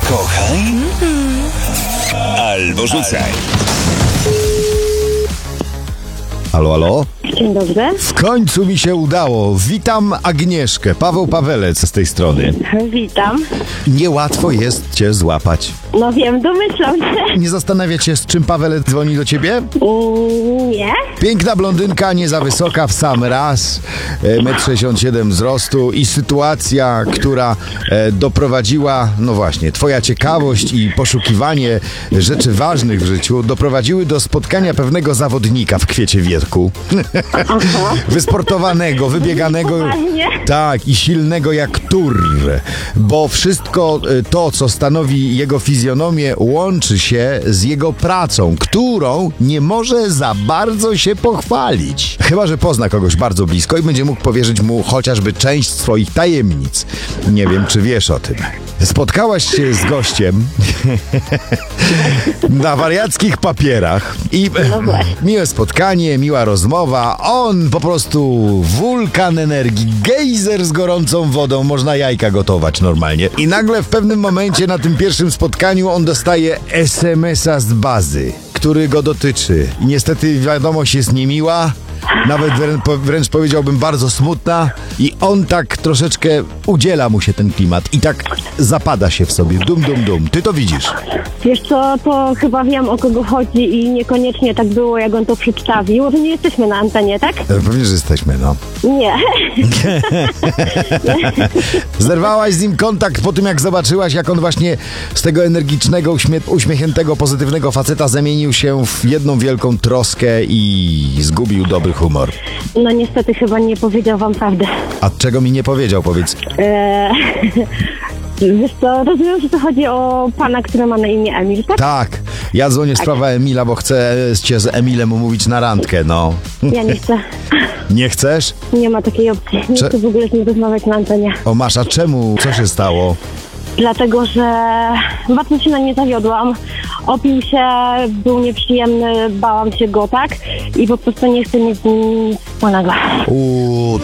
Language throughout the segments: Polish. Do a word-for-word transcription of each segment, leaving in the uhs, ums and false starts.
Kochaj albo rzucaj. Halo, halo? Dzień dobry. W końcu mi się udało. Witam Agnieszkę. Paweł Pawelec z tej strony. Witam. Niełatwo jest cię złapać. No wiem, domyślam się. Nie zastanawiać się, z czym Pawelec dzwoni do ciebie? Mm, nie. Piękna blondynka, nie za wysoka w sam raz, metr sześćdziesiąt siedem wzrostu i sytuacja, która e, doprowadziła, no właśnie, twoja ciekawość i poszukiwanie rzeczy ważnych w życiu doprowadziły do spotkania pewnego zawodnika w kwiecie wieku. Wysportowanego, wybieganego, Poważnie? tak, i silnego jak tur, bo wszystko e, to, co stanowi jego fizjonomię, łączy się z jego pracą, którą nie może za bardzo się pochwalić. Chyba że pozna kogoś bardzo blisko i będzie mógł powierzyć mu chociażby część swoich tajemnic. Nie wiem, czy wiesz o tym. Spotkałaś się z gościem na wariackich papierach i No właśnie. miłe spotkanie, miła rozmowa. On po prostu wulkan energii, gejzer z gorącą wodą, można jajka gotować normalnie. I nagle w pewnym momencie na tym pierwszym spotkaniu on dostaje es em es a z bazy, który go dotyczy. I niestety wiadomość jest niemiła, nawet wrę- po- wręcz powiedziałbym bardzo smutna, i on tak troszeczkę udziela mu się ten klimat i tak zapada się w sobie. Dum, dum, dum. Ty to widzisz. Wiesz co, to chyba wiem, o kogo chodzi i niekoniecznie tak było, jak on to przedstawił. Że nie jesteśmy na antenie, tak? E, Pewnie, że jesteśmy, no. Nie. Zerwałaś z nim kontakt po tym, jak zobaczyłaś, jak on właśnie z tego energicznego, uśmie- uśmiechniętego, pozytywnego faceta zamienił się w jedną wielką troskę i zgubił dobry humor. No niestety chyba nie powiedział wam prawdy. A czego mi nie powiedział, powiedz? Eee, wiesz co, rozumiem, że to chodzi o pana, który ma na imię Emil, tak? Tak, ja dzwonię w sprawę Emila, bo chcę cię z Emilem umówić na randkę, no. Ja nie chcę. Nie chcesz? Nie ma takiej opcji. Nie Cze- chcę w ogóle z nim rozmawiać na antenie. O, masz, a czemu? Co się stało? Dlatego, że bardzo się na nie zawiodłam. Opił się, był nieprzyjemny, bałam się go, tak? I po prostu nie chcę mieć z nim nic wspólnego. Uuu,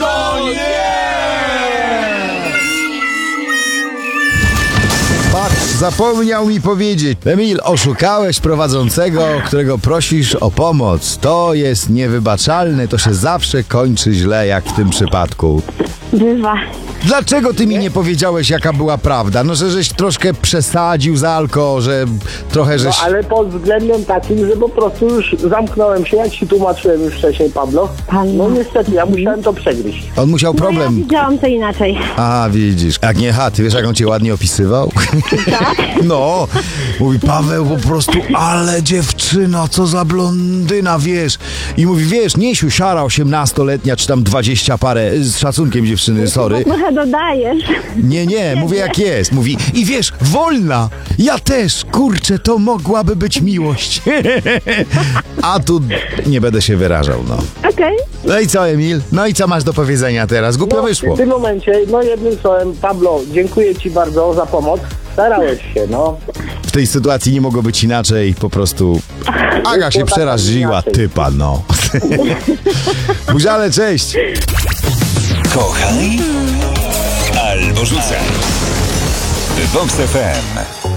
patrz, zapomniał mi powiedzieć. Emil, oszukałeś prowadzącego, którego prosisz o pomoc. To jest niewybaczalne, to się zawsze kończy źle, jak w tym przypadku. Bywa. Dlaczego ty mi nie powiedziałeś, jaka była prawda? No, że żeś troszkę przesadził z alko, że trochę No żeś... ale pod względem takim, że po prostu już zamknąłem się, jak ci tłumaczyłem już wcześniej, Pablo. Pan- No niestety, ja musiałem to przegryźć. On musiał No ja problem... widziałam to inaczej. A, widzisz. Jak nie, ha, ty wiesz, jak on cię ładnie opisywał? No, mówi, Paweł, po prostu, ale dziewczyna, co za blondyna, wiesz. I mówi, wiesz, nie siusiara osiemnastoletnia, czy tam dwadzieścia parę, z szacunkiem dziewczyny, sorry. Trochę dodajesz. Nie, nie, mówię jak jest. Mówi, i wiesz, wolna, ja też, kurczę, to mogłaby być miłość. A tu nie będę się wyrażał, no. Okej. No i co, Emil? No i co masz do powiedzenia teraz? Głupio No, wyszło. w tym momencie, no jednym słowem, Pablo, dziękuję ci bardzo za pomoc. Starałeś się, no. W tej sytuacji nie mogło być inaczej, po prostu Aga się tak przeraziła, inaczej. typa, no. Buziale, cześć! Kochaj albo rzucaj. Vox F M.